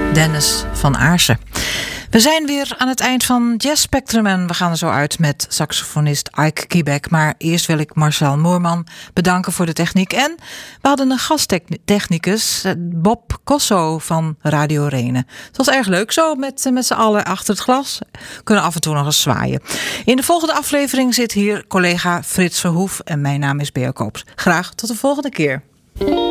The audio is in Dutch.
Dennis van Aarsen. We zijn weer aan het eind van Jazz Spectrum en we gaan er zo uit met saxofonist Ike Quebec. Maar eerst wil ik Marcel Moorman bedanken voor de techniek. En we hadden een gasttechnicus, Bob Cosso van Radio Renen. Het was erg leuk zo met z'n allen achter het glas. Kunnen af en toe nog eens zwaaien. In de volgende aflevering zit hier collega Frits Verhoef en mijn naam is Bea Koops. Graag tot de volgende keer.